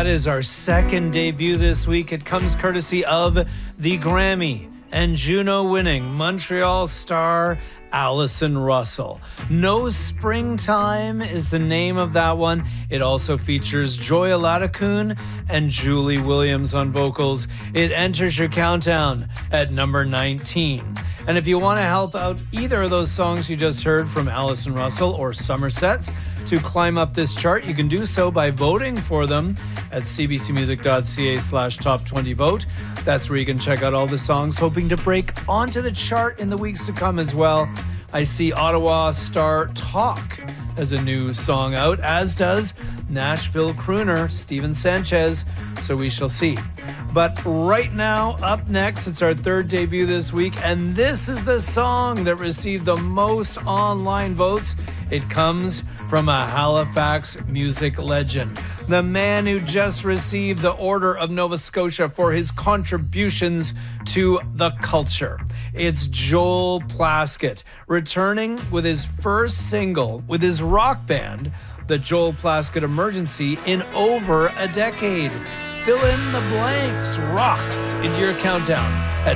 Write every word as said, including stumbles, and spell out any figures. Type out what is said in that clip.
is our second debut this week. It comes courtesy of the Grammy and Juno winning Montreal star Allison Russell. No Springtime is the name of that one. It also features Joy Aladakun and Julie Williams on vocals. It enters your countdown at number nineteen. And if you want to help out either of those songs you just heard from Allison Russell or Somersets to climb up this chart, you can do so by voting for them at cbcmusic.ca slash top 20 vote. That's where you can check out all the songs hoping to break onto the chart in the weeks to come as well. I see Ottawa star Talk as a new song out, as does Nashville crooner Steven Sanchez, so we shall see. But right now, up next, it's our third debut this week, and this is the song that received the most online votes. It comes from a Halifax music legend, the man who just received the Order of Nova Scotia for his contributions to the culture. It's Joel Plaskett, returning with his first single with his rock band, the Joel Plaskett Emergency, in over a decade. Fill in the blanks rocks into your countdown at